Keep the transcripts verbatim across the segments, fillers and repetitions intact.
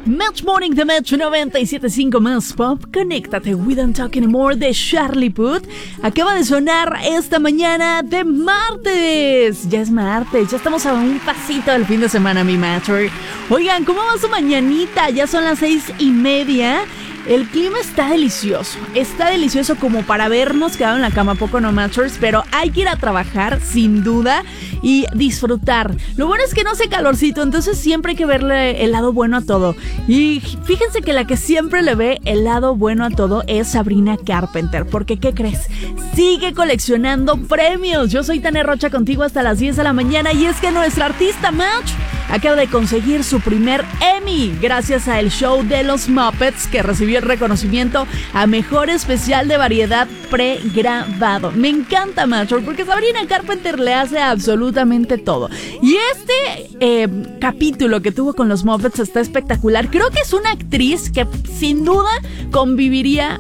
Match Morning de Match noventa y siete punto cinco más Pop. Conéctate, We Don't Talk Anymore de Charlie Puth. Acaba de sonar esta mañana de martes. Ya es martes, ya estamos a un pasito del fin de semana, mi Matcher. Oigan, ¿cómo va su mañanita? Ya son las seis y media. El clima está delicioso, está delicioso como para habernos quedado en la cama, poco no Matchers, pero hay que ir a trabajar sin duda y disfrutar. Lo bueno es que no hace calorcito, entonces siempre hay que verle el lado bueno a todo. Y fíjense que la que siempre le ve el lado bueno a todo es Sabrina Carpenter, porque ¿qué crees? Sigue coleccionando premios. Yo soy Tania Rocha contigo hasta las diez de la mañana y es que nuestra artista Match acaba de conseguir su primer Emmy gracias al show de los Muppets, que recibió el reconocimiento a Mejor Especial de Variedad Pregrabado. Me encanta Matcher porque Sabrina Carpenter le hace absolutamente todo. Y este eh, capítulo que tuvo con los Muppets está espectacular. Creo que es una actriz que sin duda conviviría...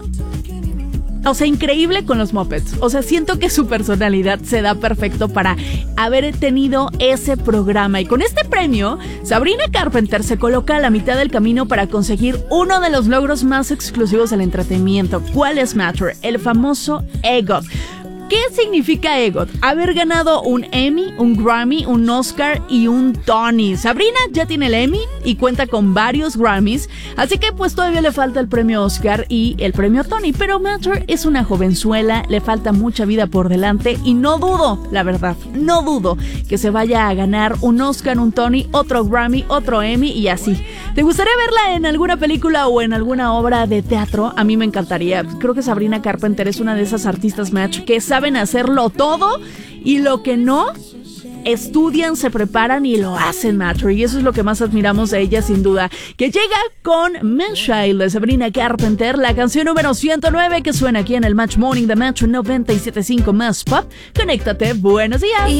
O sea, increíble con los Muppets. O sea, siento que su personalidad se da perfecto para haber tenido ese programa. Y con este premio, Sabrina Carpenter se coloca a la mitad del camino para conseguir uno de los logros más exclusivos del entretenimiento. ¿Cuál es, Matcher? El famoso EGOT. ¿Qué significa EGOT? Haber ganado un Emmy, un Grammy, un Oscar y un Tony. Sabrina ya tiene el Emmy y cuenta con varios Grammys, así que pues todavía le falta el premio Oscar y el premio Tony. Pero Matcher es una jovenzuela, le falta mucha vida por delante y no dudo, la verdad, no dudo que se vaya a ganar un Oscar, un Tony, otro Grammy, otro Emmy y así. ¿Te gustaría verla en alguna película o en alguna obra de teatro? A mí me encantaría. Creo que Sabrina Carpenter es una de esas artistas, Match, que saben hacerlo todo y lo que no, estudian, se preparan y lo hacen, Matcher. Y eso es lo que más admiramos de ella, sin duda. Que llega con Manchild de Sabrina Carpenter, la canción número ciento nueve que suena aquí en el Match Morning de Match noventa y siete punto cinco más Pop. Conéctate, buenos días.